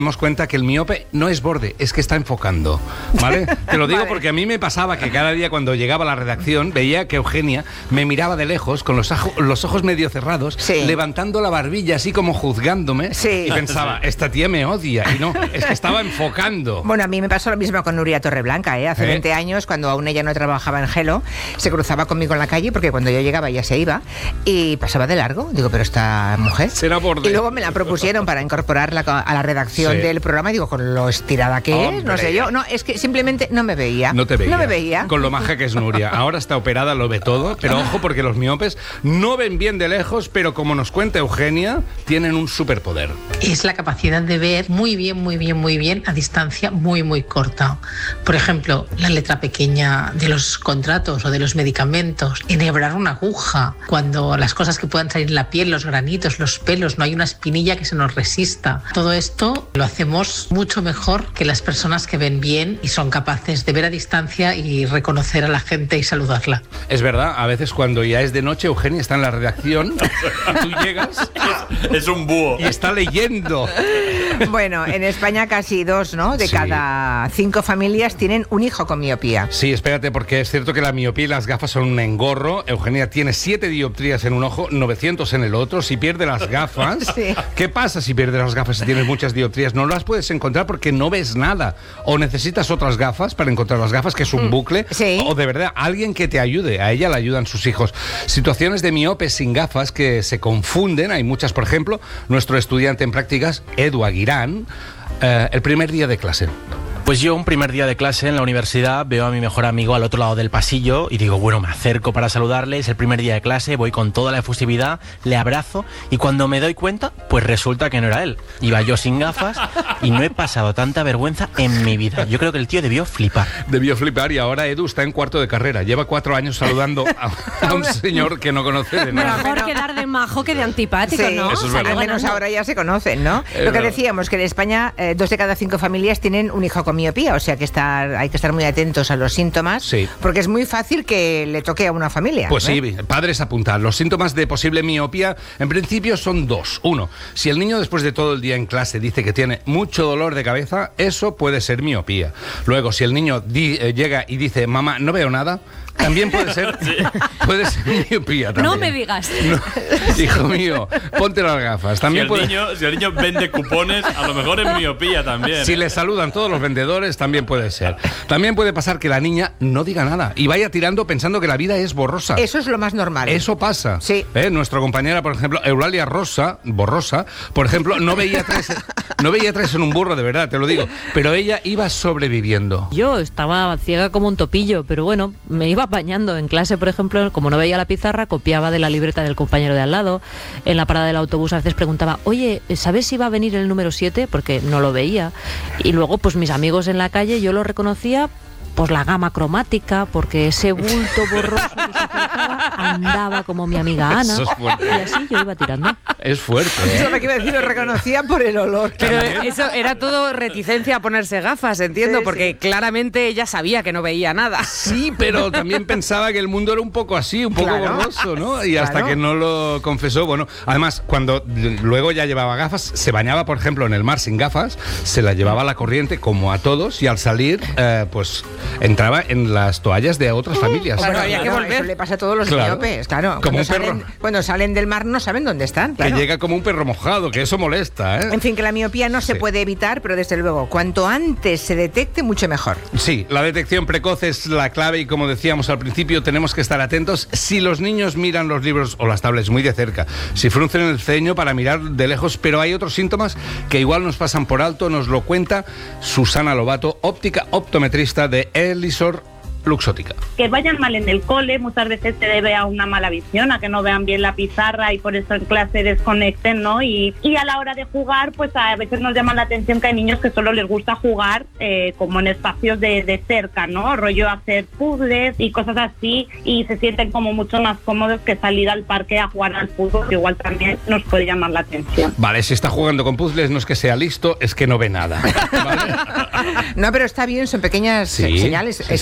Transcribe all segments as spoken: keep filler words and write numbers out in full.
damos cuenta que el miope no es borde, es que está enfocando, ¿vale? Te lo digo vale. Porque a mí me pasaba que cada día cuando llegaba a la redacción veía que Eugenia me miraba de lejos con los, ajo, los ojos medio cerrados, sí. levantando la barbilla así como juzgándome, sí. y pensaba, esta tía me odia, y no, es que estaba enfocando. Bueno, a mí me pasó lo mismo con Nuria Torreblanca, ¿eh? Hace ¿Eh? veinte años, cuando aún ella no trabajaba en Gelo, se cruzaba conmigo en la calle, porque cuando yo llegaba ella se iba, y pasaba de largo, digo, pero esta mujer... Será borde. Y luego me la propusieron para incorporarla a la redacción sí. del programa, y digo, con lo estirada que Hombre. es, no sé yo, no, es que simplemente no me veía. No te veía. No me veía. Con lo maja que es Nuria. Ahora está operada, lo ve todo, pero ojo porque los miopes no ven bien de lejos, pero como nos cuenta Eugenia, tienen un superpoder. Es la capacidad de ver muy bien, muy bien, muy bien a distancia muy, muy corta. Por ejemplo, la letra pequeña de los contratos o de los medicamentos, enhebrar una aguja, cuando las cosas que puedan salir en la piel, los granitos, los pelos, no hay una espinilla que se nos resista. Todo esto lo hacemos mucho mejor que las personas que ven bien y son capaces de ver a distancia y reconocer a la gente y saludarla. Es verdad, a veces cuando ya es de noche, Eugenia está en la redacción, tú llegas... Es, es un búho. Y está leyendo. Bueno, en España casi dos, ¿no? De sí. cada cinco familias tienen un hijo con miopía. Sí, espérate, porque es cierto que la miopía y las gafas son un engorro. Eugenia tiene siete dioptrías en un ojo, novecientos en el otro. Si pierde las gafas, sí. ¿qué pasa si pierdes las gafas y tienes muchas dioptrías? No las puedes encontrar porque no ves nada. O necesitas otras gafas para encontrar las gafas, que es un bucle. Sí. O de verdad, alguien que te ayude. A ella le ayudan sus hijos. Situaciones de miopes sin gafas que se confunden. Hay muchas, por ejemplo, nuestro estudiante en prácticas, Edu Aguirán, eh, el primer día de clase. Pues yo un primer día de clase en la universidad veo a mi mejor amigo al otro lado del pasillo y digo, bueno, me acerco para saludarle, es el primer día de clase, voy con toda la efusividad, le abrazo y cuando me doy cuenta, pues resulta que no era él. Iba yo sin gafas y no he pasado tanta vergüenza en mi vida. Yo creo que el tío debió flipar. Debió flipar y ahora Edu está en cuarto de carrera. Lleva cuatro años saludando a, a un señor que no conoce de nada. Mejor quedar de majo que de antipático, sí, ¿no? Eso es verdad. Al menos ahora ya se conocen, ¿no? Eh, Lo que decíamos, que en España eh, dos de cada cinco familias tienen un hijo con miopía, o sea que estar, hay que estar muy atentos a los síntomas, sí. porque es muy fácil que le toque a una familia. Pues ¿eh? sí, padres apuntar. Los síntomas de posible miopía, en principio, son dos. Uno, si el niño después de todo el día en clase dice que tiene mucho dolor de cabeza, eso puede ser miopía. Luego, si el niño di, eh, llega y dice, mamá, no veo nada, también puede ser, sí. puede ser miopía también. No me digas. No, hijo mío, ponte las gafas. También si, el puede... niño, si el niño vende cupones, a lo mejor es miopía también. Si le saludan todos los vendedores, también puede ser. También puede pasar que la niña no diga nada y vaya tirando pensando que la vida es borrosa. Eso es lo más normal. Eso pasa. Sí. ¿Eh? Nuestra compañera, por ejemplo, Eulalia Rosa, borrosa, por ejemplo, no veía tres, no veía tres en un burro, de verdad, te lo digo. Pero ella iba sobreviviendo. Yo estaba ciega como un topillo, pero bueno, me iba apañando. En clase, por ejemplo, como no veía la pizarra, copiaba de la libreta del compañero de al lado. En la parada del autobús a veces preguntaba, oye, ¿sabes si va a venir el número siete? Porque no lo veía. Y luego, pues mis amigos en la calle, yo lo reconocía por la gama cromática, porque ese bulto borroso que se acercaba andaba como mi amiga Ana. Eso es fuerte. Y así yo iba tirando. Es fuerte, ¿eh? Eso es lo que iba a decir, lo reconocía por el olor. Pero eso era todo reticencia a ponerse gafas, entiendo, sí, porque sí. claramente ella sabía que no veía nada. Sí, pero también pensaba que el mundo era un poco así, un poco claro. borroso, ¿no? Y hasta claro. que no lo confesó, bueno, además, cuando luego ya llevaba gafas, se bañaba, por ejemplo, en el mar sin gafas, se la llevaba a la corriente, como a todos, y al salir, eh, pues... entraba en las toallas de otras familias. Claro, había que volver. Eso le pasa a todos los claro. miopes, claro. Como cuando, un perro. Salen, cuando salen del mar no saben dónde están. Claro. Que llega como un perro mojado, que eso molesta, ¿eh? En fin, que la miopía no se sí. puede evitar, pero desde luego, cuanto antes se detecte, mucho mejor. Sí, la detección precoz es la clave y como decíamos al principio, tenemos que estar atentos si los niños miran los libros o las tablets muy de cerca, si fruncen el ceño para mirar de lejos, pero hay otros síntomas que igual nos pasan por alto, nos lo cuenta Susana Lobato, óptica optometrista de Elisor Luxótica. Que vayan mal en el cole muchas veces se debe a una mala visión, a que no vean bien la pizarra y por eso en clase desconecten, ¿no? Y, y a la hora de jugar, pues a veces nos llama la atención que hay niños que solo les gusta jugar eh, como en espacios de, de cerca, ¿no? Rollo hacer puzzles y cosas así, y se sienten como mucho más cómodos que salir al parque a jugar al fútbol, que igual también nos puede llamar la atención. Vale, si está jugando con puzzles no es que sea listo, es que no ve nada, ¿vale? No, pero está bien, son pequeñas sí, señales, sí, es que lo decías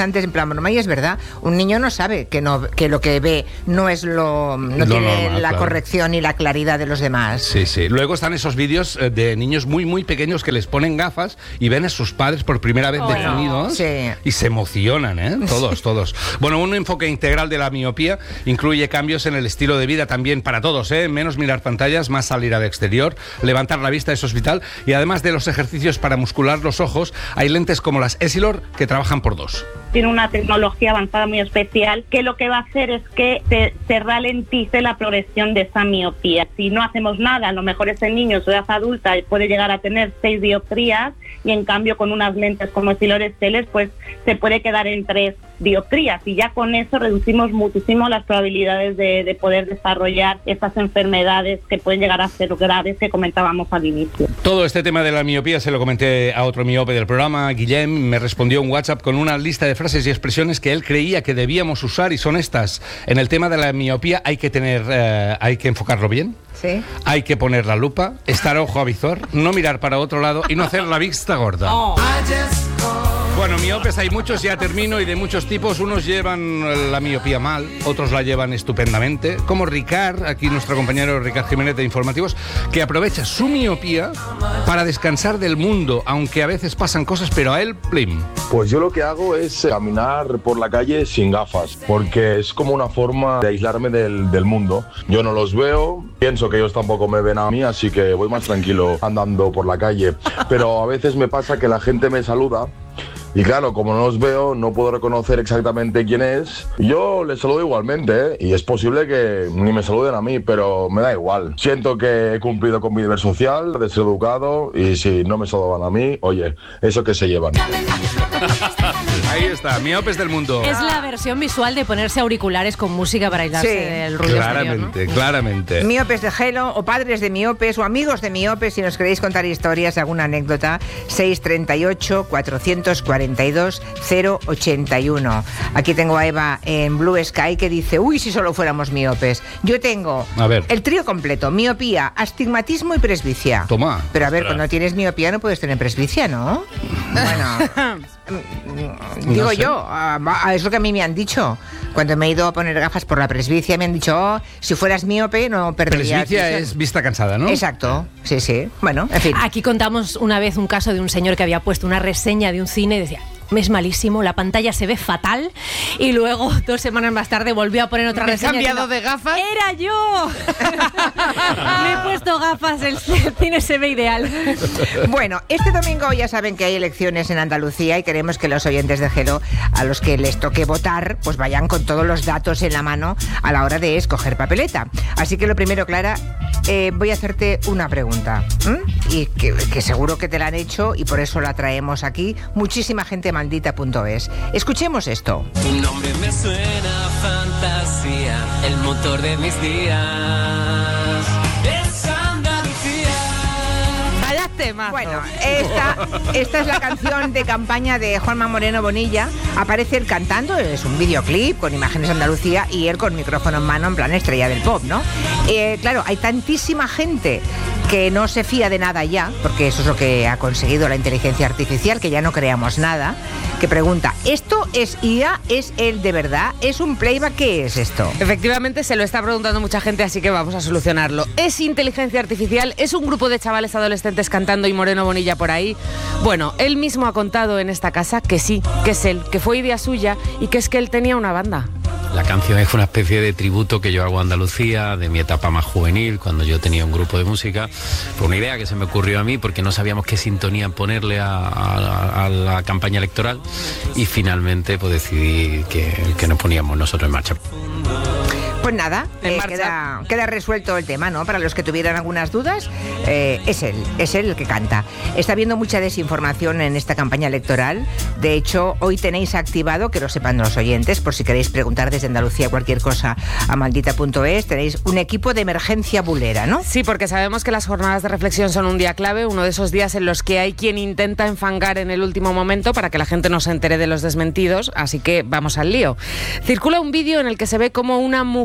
antes en plan broma, y es verdad, un niño no sabe que, no, que lo que ve no es lo... no Lo tiene normal, la claro. corrección y la claridad de los demás. Sí, sí. Luego están esos vídeos eh, de niños muy, muy pequeños que les ponen gafas y ven a sus padres por primera vez Oh, definidos sí. y se emocionan, ¿eh? Todos, todos. Bueno, un enfoque integral de la miopía incluye cambios en el estilo de vida también para todos, ¿eh? Menos mirar pantallas, más salir al exterior, levantar la vista, eso es vital. Y además de los ejercicios para muscular los ojos, hay lentes como las Essilor que trabajan por dos. Tiene una tecnología avanzada muy especial que lo que va a hacer es que se, se ralentice la progresión de esa miopía. Si no hacemos nada, a lo mejor ese niño en su edad adulta puede llegar a tener seis dioptrías y en cambio con unas lentes como Essilor Exceles pues se puede quedar en tres dioptrías y ya con eso reducimos muchísimo las probabilidades de, de poder desarrollar estas enfermedades que pueden llegar a ser graves que comentábamos al inicio. Todo este tema de la miopía se lo comenté a otro miope del programa, Guillem, me respondió un WhatsApp con una lista de frases y expresiones que él creía que debíamos usar y son estas. En el tema de la miopía hay que tener, eh, hay que enfocarlo bien. Sí. Hay que poner la lupa, estar ojo a visor, no mirar para otro lado y no hacer la vista gorda. Oh. Bueno, miopes hay muchos, ya termino, y de muchos tipos. Unos llevan la miopía mal, otros la llevan estupendamente, como Ricard, aquí nuestro compañero Ricard Jiménez de Informativos, que aprovecha su miopía para descansar del mundo, aunque a veces pasan cosas, pero a él, plim. Pues yo lo que hago es caminar por la calle sin gafas, porque es como una forma de aislarme del, del mundo. Yo no los veo, pienso que ellos tampoco me ven a mí, así que voy más tranquilo andando por la calle. Pero a veces me pasa que la gente me saluda y claro, como no los veo, no puedo reconocer exactamente quién es. Yo les saludo igualmente, ¿eh? Y es posible que ni me saluden a mí, pero me da igual. Siento que he cumplido con mi deber social, de ser educado, y si no me saludan a mí, oye, eso que se llevan. Ahí está, miopes del mundo. Es la versión visual de ponerse auriculares con música para aislarse Sí. del ruido Claramente, exterior, ¿no? claramente. Miopes de Gelo o padres de miopes o amigos de miopes, si nos queréis contar historias, alguna anécdota, seis treinta y ocho, cuatrocientos cuarenta y dos, cero ochenta y uno. Aquí tengo a Eva en Blue Sky que dice, uy, si solo fuéramos miopes. Yo tengo A ver. el trío completo, miopía, astigmatismo y presbicia. Toma. Pero a ver, Ostras. cuando tienes miopía no puedes tener presbicia, ¿no? Bueno, digo No sé. yo, ah, ah, es lo que a mí me han dicho. Cuando me he ido a poner gafas por la presbicia me han dicho, oh, si fueras miope no perderías Presbicia visión. es vista cansada, ¿no? Exacto, sí, sí. Bueno, en fin. Aquí contamos una vez un caso de un señor que había puesto una reseña de un cine y decía, es malísimo, la pantalla se ve fatal, y luego dos semanas más tarde volvió a poner otra ¿Me he reseña cambiado diciendo, de gafas? ¡Era yo! Me he puesto gafas, el cine se ve ideal. Bueno, este domingo ya saben que hay elecciones en Andalucía y queremos que los oyentes de Gelo, a los que les toque votar, pues vayan con todos los datos en la mano a la hora de escoger papeleta. Así que lo primero, Clara, eh, voy a hacerte una pregunta, ¿m? y que, que seguro que te la han hecho y por eso la traemos aquí muchísima gente maldita punto es. Escuchemos esto. Tu nombre me suena a fantasía, el motor de mis días. Es Andalucía. Vaya temazo. Bueno, esta, esta es la canción de campaña de Juanma Moreno Bonilla. Aparece él cantando, es un videoclip con imágenes de Andalucía y él con micrófono en mano en plan estrella del pop, ¿no? Eh, claro, hay tantísima gente que no se fía de nada ya, porque eso es lo que ha conseguido la inteligencia artificial, que ya no creamos nada, que pregunta, ¿esto es I A? ¿Es él de verdad? ¿Es un playback? ¿Qué es esto? Efectivamente, se lo está preguntando mucha gente, así que vamos a solucionarlo. ¿Es inteligencia artificial? ¿Es un grupo de chavales adolescentes cantando y Moreno Bonilla por ahí? Bueno, él mismo ha contado en esta casa que sí, que es él, que fue idea suya y que es que él tenía una banda. La canción es una especie de tributo que yo hago a Andalucía, de mi etapa más juvenil, cuando yo tenía un grupo de música. Fue una idea que se me ocurrió a mí porque no sabíamos qué sintonía ponerle a, a, a la campaña electoral y finalmente pues decidí que, que nos poníamos nosotros en marcha. Pues nada, En eh, marcha. queda, queda resuelto el tema, ¿no? Para los que tuvieran algunas dudas, eh, es él, es él el que canta. Está habiendo mucha desinformación en esta campaña electoral. De hecho, hoy tenéis activado, que lo sepan los oyentes, por si queréis preguntar desde Andalucía cualquier cosa a maldita punto es, tenéis un equipo de emergencia bulera, ¿no? Sí, porque sabemos que las jornadas de reflexión son un día clave, uno de esos días en los que hay quien intenta enfangar en el último momento para que la gente no se entere de los desmentidos, así que vamos al lío. Circula un vídeo en el que se ve como una mujer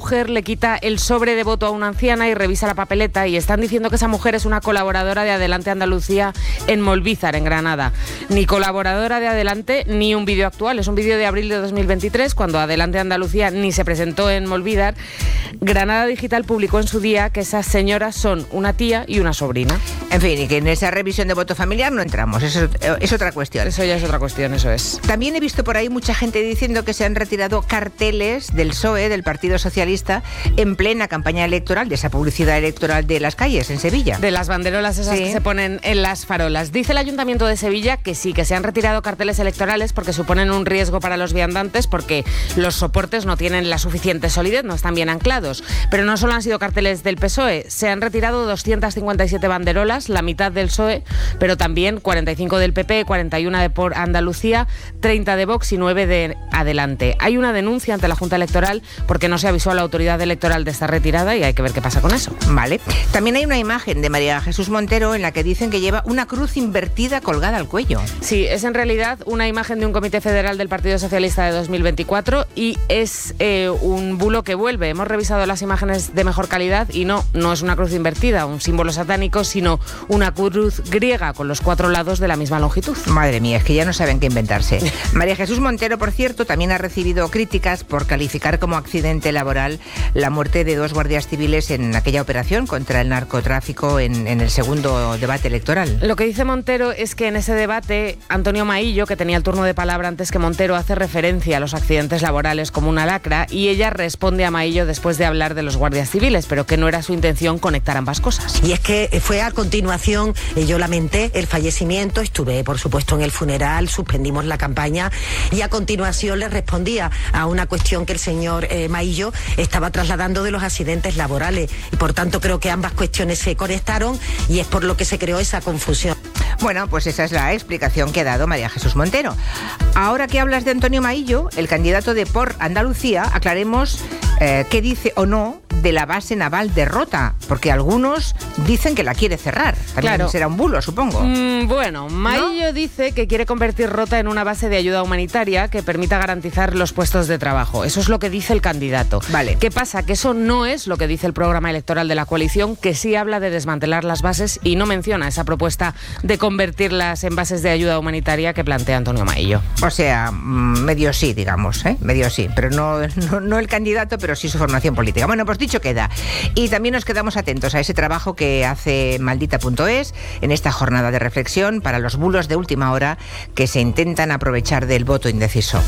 mujer le quita el sobre de voto a una anciana y revisa la papeleta, y están diciendo que esa mujer es una colaboradora de Adelante Andalucía en Molvízar, en Granada. Ni colaboradora de Adelante ni un vídeo actual, es un vídeo de abril de dos mil veintitrés, cuando Adelante Andalucía ni se presentó en Molvízar. Granada Digital publicó en su día que esas señoras son una tía y una sobrina. En fin, y que en esa revisión de voto familiar no entramos, eso es otra cuestión. Eso ya es otra cuestión, eso es. También he visto por ahí mucha gente diciendo que se han retirado carteles del P S O E, del Partido Socialista, en plena campaña electoral, de esa publicidad electoral de las calles en Sevilla. De las banderolas esas, sí, que se ponen en las farolas. Dice el Ayuntamiento de Sevilla que sí, que se han retirado carteles electorales porque suponen un riesgo para los viandantes, porque los soportes no tienen la suficiente solidez, no están bien anclados. Pero no solo han sido carteles del P S O E, se han retirado doscientas cincuenta y siete banderolas, la mitad del P S O E, pero también cuarenta y cinco del P P, cuarenta y uno de Por Andalucía, treinta de Vox y nueve de Adelante. Hay una denuncia ante la Junta Electoral porque no se avisó a la autoridad electoral de esta retirada y hay que ver qué pasa con eso. Vale. También hay una imagen de María Jesús Montero en la que dicen que lleva una cruz invertida colgada al cuello. Sí, es en realidad una imagen de un comité federal del Partido Socialista de dos mil veinticuatro y es eh, un bulo que vuelve. Hemos revisado las imágenes de mejor calidad y no, no es una cruz invertida, un símbolo satánico, sino una cruz griega con los cuatro lados de la misma longitud. Madre mía, es que ya no saben qué inventarse. María Jesús Montero, por cierto, también ha recibido críticas por calificar como accidente laboral la muerte de dos guardias civiles en aquella operación contra el narcotráfico en, en el segundo debate electoral. Lo que dice Montero es que en ese debate Antonio Maillo, que tenía el turno de palabra antes que Montero, hace referencia a los accidentes laborales como una lacra y ella responde a Maillo después de hablar de los guardias civiles, pero que no era su intención conectar ambas cosas. Y es que fue a continuación, yo lamenté el fallecimiento, estuve por supuesto en el funeral, suspendimos la campaña y a continuación le respondía a una cuestión que el señor eh, Maillo estaba trasladando de los accidentes laborales y por tanto creo que ambas cuestiones se conectaron y es por lo que se creó esa confusión. Bueno, pues esa es la explicación que ha dado María Jesús Montero. Ahora que hablas de Antonio Maillo, el candidato de Por Andalucía, aclaremos eh, qué dice o no de la base naval de Rota, porque algunos dicen que la quiere cerrar. También claro. Será un bulo, supongo. Mm, bueno, Maillo ¿No? dice que quiere convertir Rota en una base de ayuda humanitaria que permita garantizar los puestos de trabajo. Eso es lo que dice el candidato. Vale. ¿Qué pasa? Que eso no es lo que dice el programa electoral de la coalición, que sí habla de desmantelar las bases y no menciona esa propuesta de convertirlas en bases de ayuda humanitaria que plantea Antonio Maillo. O sea, medio sí, digamos, ¿eh? Medio sí, pero no, no, no el candidato, pero sí su formación política. Bueno, pues dicho queda. Y también nos quedamos atentos a ese trabajo que hace maldita punto es en esta jornada de reflexión para los bulos de última hora que se intentan aprovechar del voto indeciso.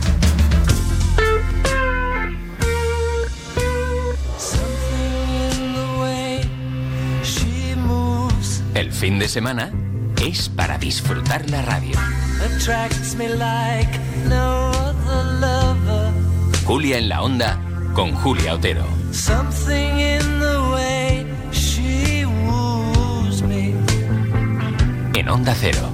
El fin de semana es para disfrutar la radio. Julia en la Onda con Julia Otero. En Onda Cero.